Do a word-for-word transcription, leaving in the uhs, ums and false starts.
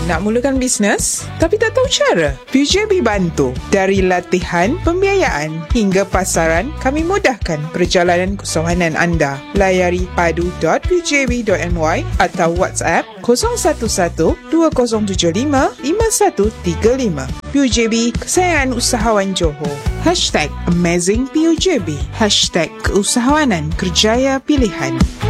Nak mulakan bisnes tapi tak tahu cara? P U J B bantu. Dari latihan, pembiayaan hingga pasaran, kami mudahkan perjalanan keusahawanan anda. Layari padu dot p u j b dot m y atau WhatsApp kosong satu satu dua kosong tujuh lima lima satu tiga lima. P U J B, kesayangan usahawan Johor. Hashtag Amazing P U J B. Hashtag Keusahawanan Kerjaya Pilihan.